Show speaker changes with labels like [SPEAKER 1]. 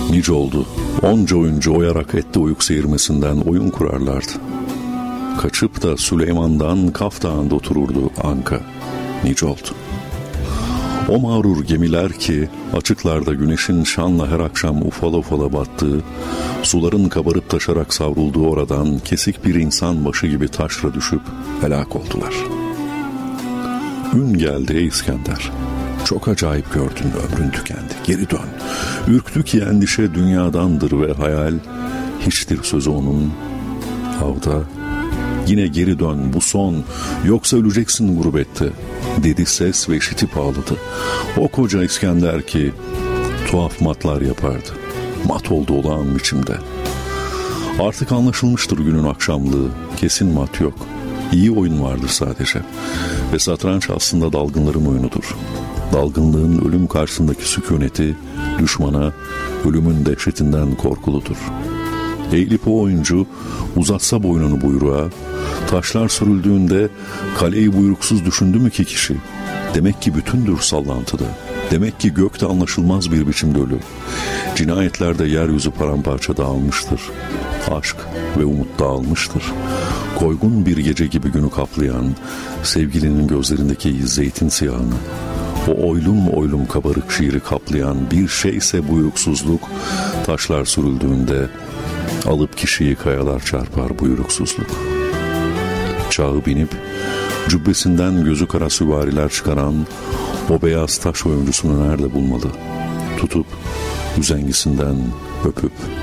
[SPEAKER 1] Nice oldu, onca oyuncu oyarak etti uyuk seyirmesinden oyun kurarlardı. Kaçıp da Süleyman'dan Kaf Dağı'nda otururdu Anka. Nice oldu. O mağrur gemiler ki açıklarda güneşin şanla her akşam ufala ufala battığı, suların kabarıp taşarak savrulduğu oradan kesik bir insan başı gibi taşra düşüp helak oldular. Ün geldi ey İskender. Çok acayip gördün, ömrün tükendi. Geri dön. Ürktü ki endişe dünyadandır ve hayal hiçtir sözü onun. Havda yine geri dön, bu son, yoksa öleceksin gurbette, dedi ses ve işitip ağladı. O koca İskender ki tuhaf matlar yapardı. Mat oldu olağan biçimde. Artık anlaşılmıştır günün akşamlığı. Kesin mat yok. İyi oyun vardır sadece. Ve satranç aslında dalgınların oyunudur. Dalgınlığın ölüm karşısındaki sükuneti düşmana ölümün dehşetinden korkuludur. Eğilip o oyuncu uzatsa boynunu buyruğa, taşlar sürüldüğünde kaleyi buyruksuz düşündü mü ki kişi? Demek ki bütündür sallantıda. Demek ki gökte anlaşılmaz bir biçimde ölü. Cinayetlerde yeryüzü paramparça dağılmıştır. Aşk ve umut dağılmıştır. Koygun bir gece gibi günü kaplayan sevgilinin gözlerindeki zeytin siyahını, o oylum oylum kabarık şiiri kaplayan bir şeyse buyruksuzluk, taşlar sürüldüğünde alıp kişiyi kayalar çarpar buyruksuzluk. Çağı binip cübbesinden gözü kara süvariler çıkaran o beyaz taş oyuncusunu nerede bulmalı? Tutup üzengisinden öpüp